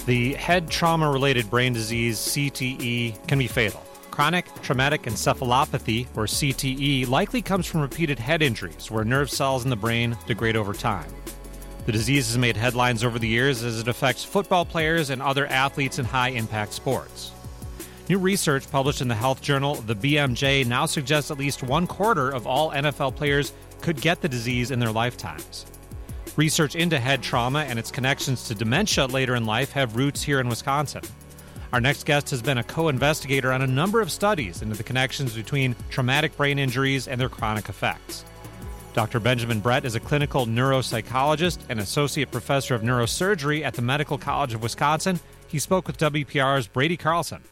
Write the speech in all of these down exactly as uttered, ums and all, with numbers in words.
The head trauma-related brain disease, C T E, can be fatal. Chronic traumatic encephalopathy, or C T E, likely comes from repeated head injuries where nerve cells in the brain degrade over time. The disease has made headlines over the years as it affects football players and other athletes in high-impact sports. New research published in the health journal The B M J now suggests at least one quarter of all N F L players could get the disease in their lifetimes. Research into head trauma and its connections to dementia later in life have roots here in Wisconsin. Our next guest has been a co-investigator on a number of studies into the connections between traumatic brain injuries and their chronic effects. Doctor Benjamin Brett is a clinical neuropsychologist and associate professor of neurosurgery at the Medical College of Wisconsin. He spoke with W P R's Brady Carlson.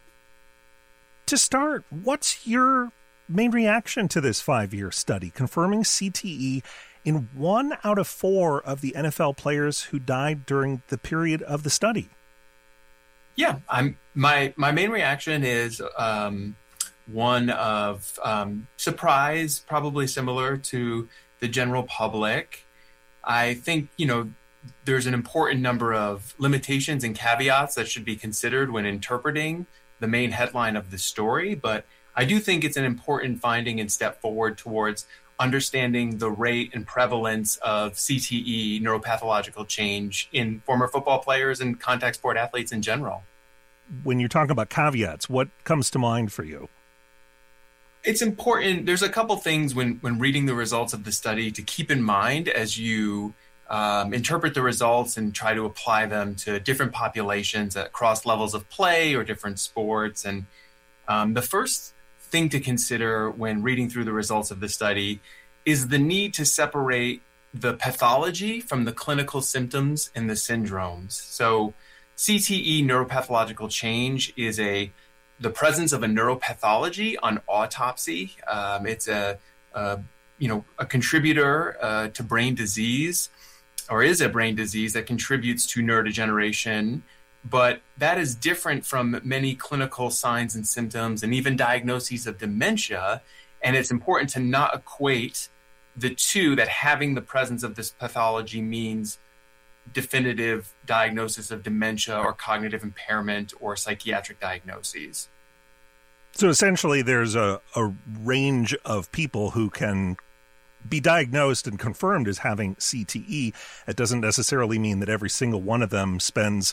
To start, what's your main reaction to this five-year study confirming C T E in one out of four of the N F L players who died during the period of the study? Yeah, I'm my my main reaction is um, one of um, surprise, probably similar to the general public. I think, you know, there's an important number of limitations and caveats that should be considered when interpreting the main headline of the story, but I do think it's an important finding and step forward towards understanding the rate and prevalence of C T E, neuropathological change, in former football players and contact sport athletes in general. When you're talking about caveats, what comes to mind for you? It's important. There's a couple things when, when reading the results of the study to keep in mind as you um, interpret the results and try to apply them to different populations across levels of play or different sports. And um, the first thing to consider when reading through the results of the study is the need to separate the pathology from the clinical symptoms and the syndromes. So C T E, neuropathological change, is a the presence of a neuropathology on autopsy. Um, it's a, a you know a contributor uh, to brain disease, or is a brain disease that contributes to neurodegeneration. But that is different from many clinical signs and symptoms and even diagnoses of dementia. And it's important to not equate the two, that having the presence of this pathology means definitive diagnosis of dementia or cognitive impairment or psychiatric diagnoses. So essentially there's a, a range of people who can be diagnosed and confirmed as having C T E. It doesn't necessarily mean that every single one of them spends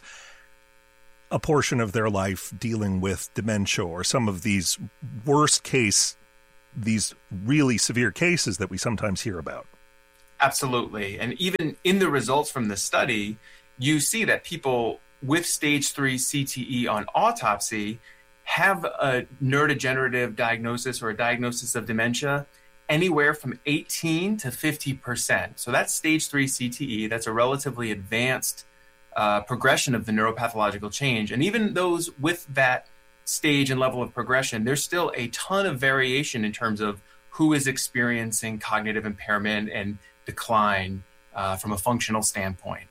a portion of their life dealing with dementia or some of these worst case, these really severe cases that we sometimes hear about. Absolutely. And even in the results from the study, you see that people with stage three C T E on autopsy have a neurodegenerative diagnosis or a diagnosis of dementia anywhere from eighteen to fifty percent. So that's stage three C T E. That's a relatively advanced Uh, progression of the neuropathological change. And even those with that stage and level of progression, there's still a ton of variation in terms of who is experiencing cognitive impairment and decline uh, from a functional standpoint.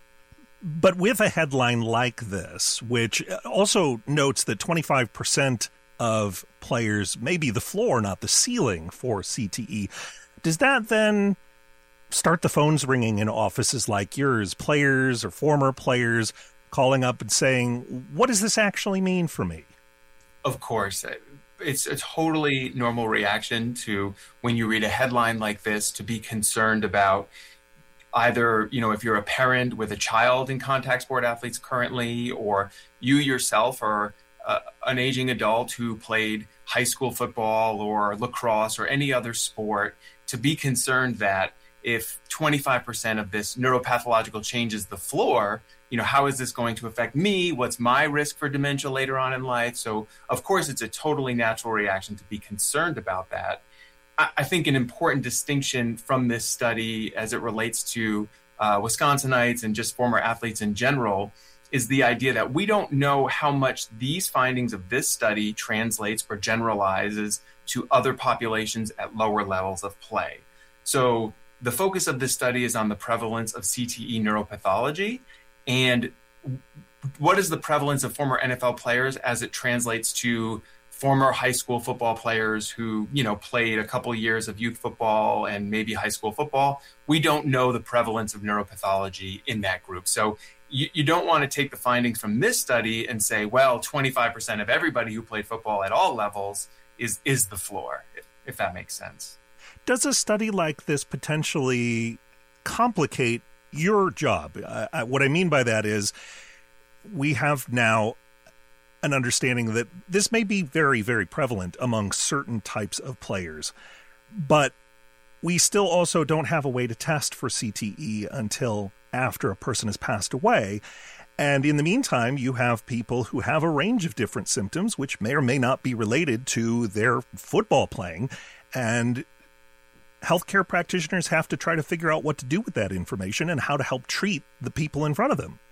But with a headline like this, which also notes that twenty-five percent of players may be the floor, not the ceiling for C T E, does that then start the phones ringing in offices like yours, players or former players calling up and saying, what does this actually mean for me? Of course. It's a totally normal reaction to when you read a headline like this to be concerned about either, you know, if you're a parent with a child in contact sport athletes currently, or you yourself are uh, an aging adult who played high school football or lacrosse or any other sport, to be concerned that if twenty-five percent of this neuropathological change is the floor, you know, how is this going to affect me? What's my risk for dementia later on in life? So, of course, it's a totally natural reaction to be concerned about that. I, I think an important distinction from this study as it relates to uh, Wisconsinites and just former athletes in general is the idea that we don't know how much these findings of this study translates or generalizes to other populations at lower levels of play. So the focus of this study is on the prevalence of C T E neuropathology and what is the prevalence of former N F L players as it translates to former high school football players who, you know, played a couple years of youth football and maybe high school football. We don't know the prevalence of neuropathology in that group. So you, you don't want to take the findings from this study and say, well, twenty-five percent of everybody who played football at all levels is is the floor, if, if that makes sense. Does a study like this potentially complicate your job? Uh, what I mean by that is we have now an understanding that this may be very, very prevalent among certain types of players, but we still also don't have a way to test for C T E until after a person has passed away. And in the meantime, you have people who have a range of different symptoms, which may or may not be related to their football playing. And healthcare practitioners have to try to figure out what to do with that information and how to help treat the people in front of them.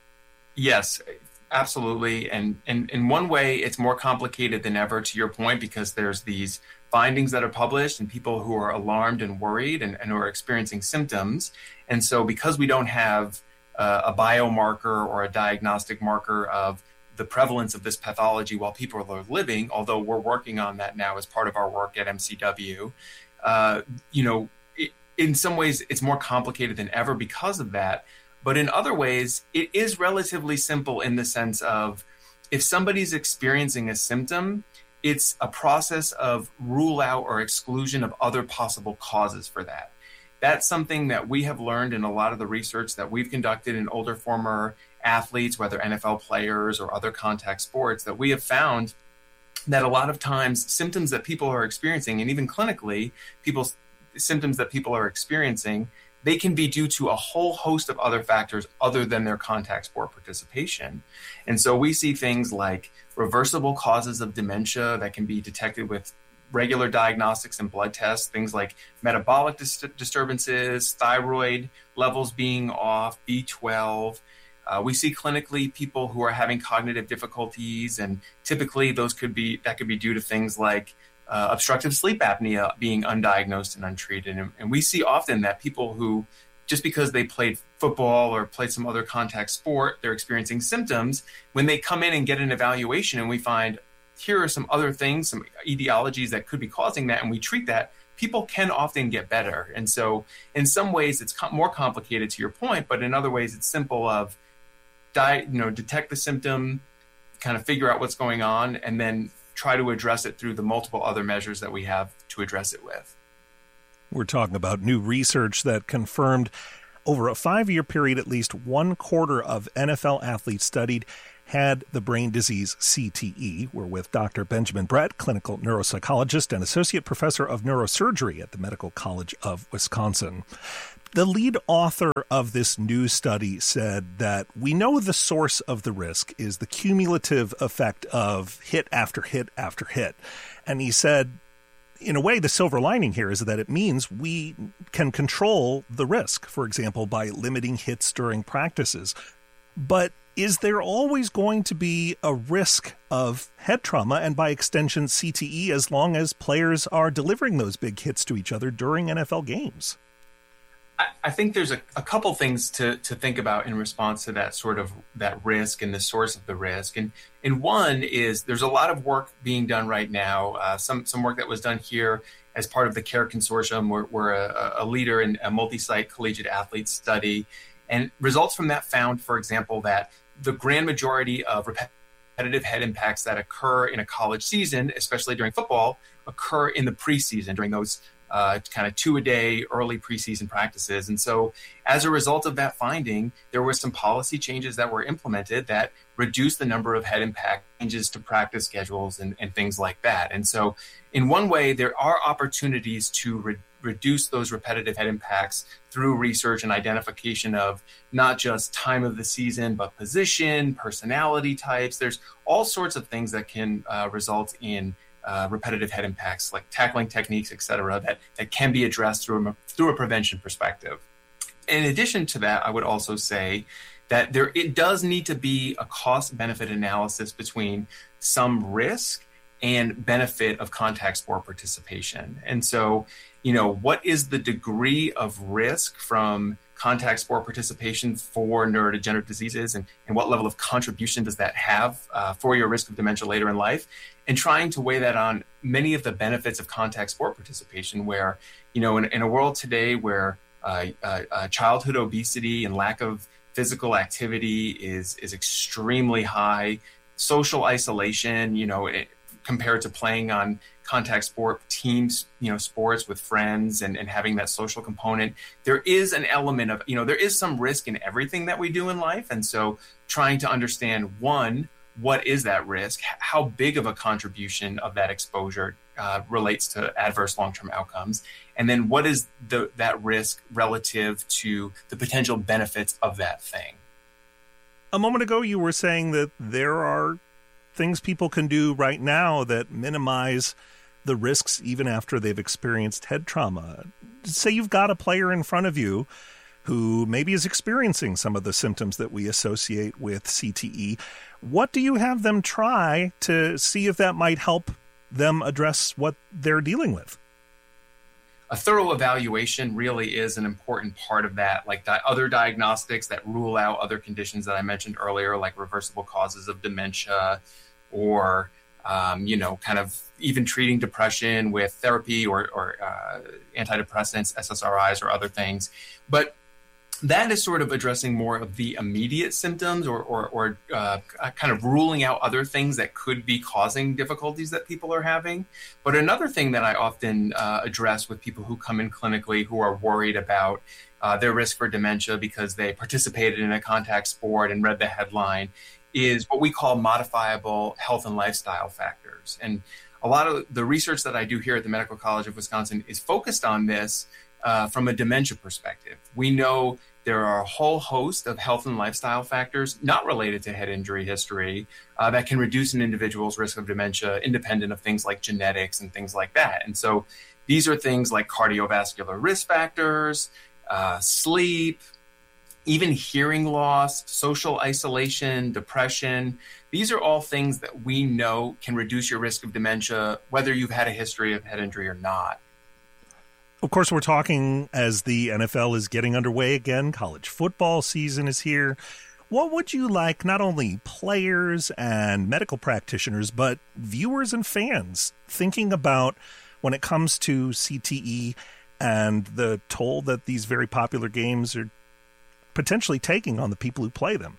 Yes, absolutely. And, and in one way, it's more complicated than ever, to your point, because there's these findings that are published and people who are alarmed and worried and, and who are experiencing symptoms. And so because we don't have uh, a biomarker or a diagnostic marker of the prevalence of this pathology while people are living, although we're working on that now as part of our work at M C W, uh, you know, it, in some ways it's more complicated than ever because of that. But in other ways, it is relatively simple in the sense of if somebody's experiencing a symptom, it's a process of rule out or exclusion of other possible causes for that. That's something that we have learned in a lot of the research that we've conducted in older former athletes, whether N F L players or other contact sports, that we have found that a lot of times symptoms that people are experiencing, and even clinically, people's symptoms that people are experiencing, they can be due to a whole host of other factors other than their contact sport participation. And so we see things like reversible causes of dementia that can be detected with regular diagnostics and blood tests, things like metabolic dis- disturbances, thyroid levels being off, B twelve. Uh, we see clinically people who are having cognitive difficulties, and typically those could be that could be due to things like uh, obstructive sleep apnea being undiagnosed and untreated. And, and we see often that people who, just because they played football or played some other contact sport, they're experiencing symptoms. When they come in and get an evaluation and we find here are some other things, some etiologies that could be causing that, and we treat that, people can often get better. And so in some ways it's com- more complicated, to your point, but in other ways it's simple of Di- you know, detect the symptom, kind of figure out what's going on, and then try to address it through the multiple other measures that we have to address it with. We're talking about new research that confirmed over a five-year period, at least one quarter of N F L athletes studied had the brain disease C T E. We're with Doctor Benjamin Brett, clinical neuropsychologist and associate professor of neurosurgery at the Medical College of Wisconsin. The lead author of this new study said that we know the source of the risk is the cumulative effect of hit after hit after hit. And he said, in a way, the silver lining here is that it means we can control the risk, for example, by limiting hits during practices. But is there always going to be a risk of head trauma and, by extension, C T E as long as players are delivering those big hits to each other during N F L games? I think there's a, a couple things to, to think about in response to that sort of that risk and the source of the risk. And, and one is there's a lot of work being done right now, uh, some some work that was done here as part of the CARE Consortium. We're, we're a, a leader in a multi-site collegiate athlete study. And results from that found, for example, that the grand majority of repetitive head impacts that occur in a college season, especially during football, occur in the preseason, during those Uh, kind of two-a-day early preseason practices. And so as a result of that finding, there were some policy changes that were implemented that reduced the number of head impact changes to practice schedules and, and things like that. And so in one way, there are opportunities to re- reduce those repetitive head impacts through research and identification of not just time of the season, but position, personality types. There's all sorts of things that can uh, result in Uh, repetitive head impacts, like tackling techniques, et cetera, that, that can be addressed through a, through a prevention perspective. In addition to that, I would also say that there it does need to be a cost-benefit analysis between some risk and benefit of contact sport participation. And so, you know, what is the degree of risk from contact sport participation for neurodegenerative diseases, and, and what level of contribution does that have uh, for your risk of dementia later in life? And trying to weigh that on many of the benefits of contact sport participation, where, you know, in, in a world today where uh, uh, uh, childhood obesity and lack of physical activity is is extremely high. Social isolation, you know, it, compared to playing on contact sport teams, you know, sports with friends and, and having that social component, there is an element of, you know, there is some risk in everything that we do in life. And so trying to understand, one, what is that risk? How big of a contribution of that exposure uh, relates to adverse long-term outcomes? And then what is the that risk relative to the potential benefits of that thing? A moment ago, you were saying that there are things people can do right now that minimize the risks even after they've experienced head trauma. Say you've got a player in front of you who maybe is experiencing some of the symptoms that we associate with C T E. What do you have them try to see if that might help them address what they're dealing with? A thorough evaluation really is an important part of that, like the other diagnostics that rule out other conditions that I mentioned earlier, like reversible causes of dementia, or, um, you know, kind of even treating depression with therapy or, or uh, antidepressants, S S R Is, or other things. But that is sort of addressing more of the immediate symptoms, or, or, or uh, kind of ruling out other things that could be causing difficulties that people are having. But another thing that I often uh, address with people who come in clinically who are worried about uh, their risk for dementia because they participated in a contact sport and read the headline is what we call modifiable health and lifestyle factors. And a lot of the research that I do here at the Medical College of Wisconsin is focused on this uh, from a dementia perspective. We know there are a whole host of health and lifestyle factors not related to head injury history uh, that can reduce an individual's risk of dementia independent of things like genetics and things like that. And so these are things like cardiovascular risk factors, uh, sleep, even hearing loss, social isolation, depression. These are all things that we know can reduce your risk of dementia, whether you've had a history of head injury or not. Of course, we're talking as the N F L is getting underway again. College football season is here. What would you like not only players and medical practitioners, but viewers and fans thinking about when it comes to C T E and the toll that these very popular games are potentially taking on the people who play them?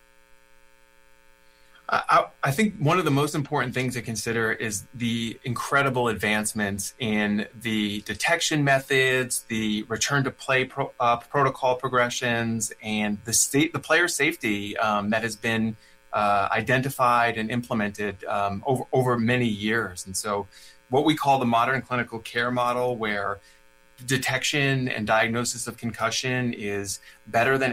I, I think one of the most important things to consider is the incredible advancements in the detection methods, the return to play pro, uh, protocol progressions, and the state, the player safety um, that has been uh, identified and implemented um, over, over many years. And so what we call the modern clinical care model, where detection and diagnosis of concussion is better than